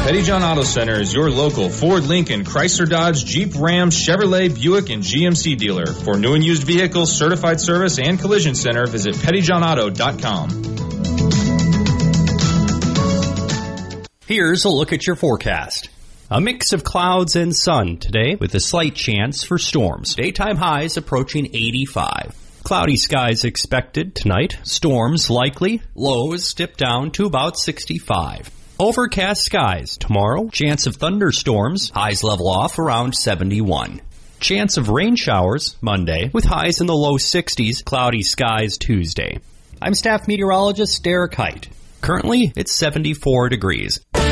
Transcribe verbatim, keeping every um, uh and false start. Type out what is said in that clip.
Pettyjohn Auto Center is your local Ford, Lincoln, Chrysler, Dodge, Jeep, Ram, Chevrolet, Buick, and G M C dealer. For new and used vehicles, certified service, and collision center, visit pettyjohn auto dot com. Here's a look at your forecast. A mix of clouds and sun today with a slight chance for storms. Daytime highs approaching eighty-five. Cloudy skies expected tonight. Storms likely. Lows dip down to about sixty-five. Overcast skies tomorrow. Chance of thunderstorms. Highs level off around seventy-one. Chance of rain showers Monday with highs in the low sixties. Cloudy skies Tuesday. I'm staff meteorologist Derek Height. Currently, it's seventy-four degrees.